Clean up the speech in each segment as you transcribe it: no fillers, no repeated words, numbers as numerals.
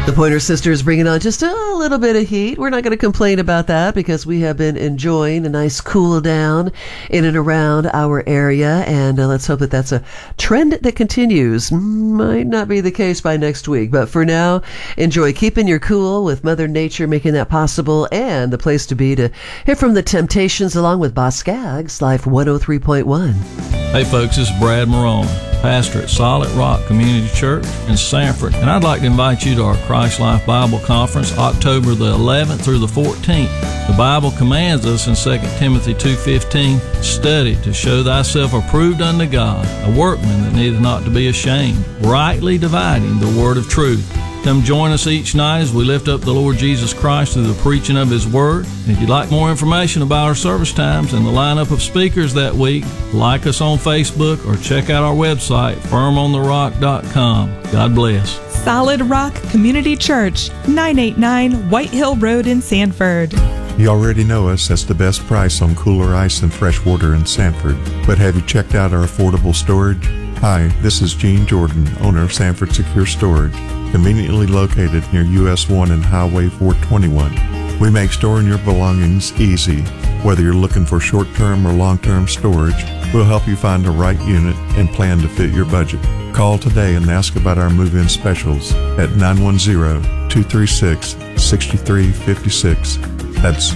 The Pointer Sisters bringing on just a little bit of heat. We're not going to complain about that because we have been enjoying a nice cool down in and around our area, and let's hope that that's a trend that continues. Might not be the case by next week, but for now, enjoy keeping your cool with Mother Nature making that possible, and the place to be to hear from the Temptations along with Boz Scaggs, Life 103.1. Hey folks, this is Brad Marone, pastor at Solid Rock Community Church in Sanford, and I'd like to invite you to our Christ Life Bible Conference, October the 11th through the 14th. The Bible commands us in 2 Timothy 2:15, study to show thyself approved unto God, a workman that needeth not to be ashamed, rightly dividing the word of truth. Come join us each night as we lift up the Lord Jesus Christ through the preaching of His Word. If you'd like more information about our service times and the lineup of speakers that week, like us on Facebook or check out our website, firmontherock.com. God bless. Solid Rock Community Church, 989 White Hill Road in Sanford. You already know us as the best price on cooler ice and fresh water in Sanford, but have you checked out our affordable storage? Hi, this is Gene Jordan, owner of Sanford Secure Storage, conveniently located near US 1 and Highway 421. We make storing your belongings easy. Whether you're looking for short-term or long-term storage, we'll help you find the right unit and plan to fit your budget. Call today and ask about our move-in specials at 910-236-6356. That's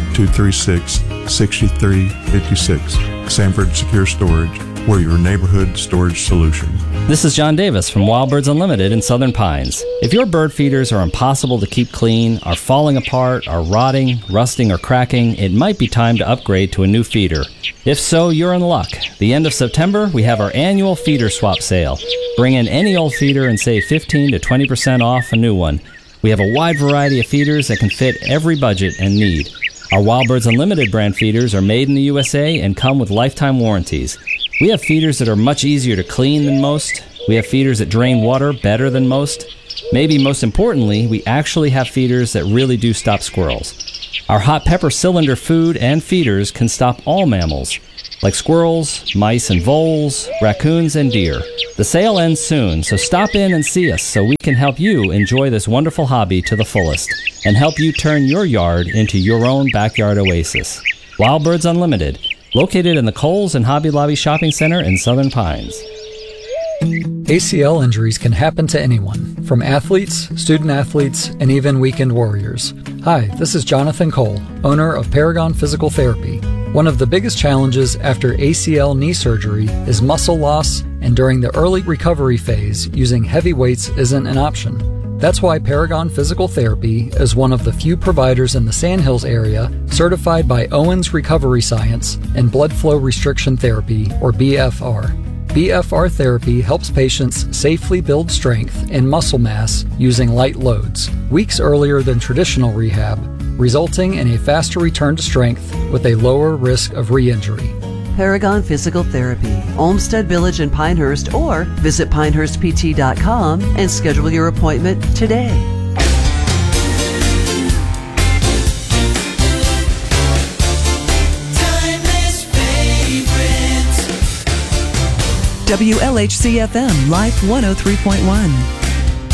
236-6356. Sanford Secure Storage. We're your neighborhood storage solution. This is John Davis from Wild Birds Unlimited in Southern Pines. If your bird feeders are impossible to keep clean, are falling apart, are rotting, rusting, or cracking, it might be time to upgrade to a new feeder. If so, you're in luck. The end of September, we have our annual feeder swap sale. Bring in any old feeder and save 15 to 20% off a new one. We have a wide variety of feeders that can fit every budget and need. Our Wild Birds Unlimited brand feeders are made in the USA and come with lifetime warranties. We have feeders that are much easier to clean than most. We have feeders that drain water better than most. Maybe most importantly, we actually have feeders that really do stop squirrels. Our hot pepper cylinder food and feeders can stop all mammals, like squirrels, mice and voles, raccoons and deer. The sale ends soon, so stop in and see us so we can help you enjoy this wonderful hobby to the fullest and help you turn your yard into your own backyard oasis. Wild Birds Unlimited, located in the Kohl's and Hobby Lobby Shopping Center in Southern Pines. ACL injuries can happen to anyone, from athletes, student athletes, and even weekend warriors. Hi, this is Jonathan Cole, owner of Paragon Physical Therapy. One of the biggest challenges after ACL knee surgery is muscle loss, and during the early recovery phase, using heavy weights isn't an option. That's why Paragon Physical Therapy is one of the few providers in the Sandhills area certified by Owens Recovery Science and Blood Flow Restriction Therapy, or BFR. BFR therapy helps patients safely build strength and muscle mass using light loads, weeks earlier than traditional rehab, resulting in a faster return to strength with a lower risk of re-injury. Paragon Physical Therapy, Olmsted Village in Pinehurst, or visit pinehurstpt.com and schedule your appointment today. WLHC-FM, Life 103.1.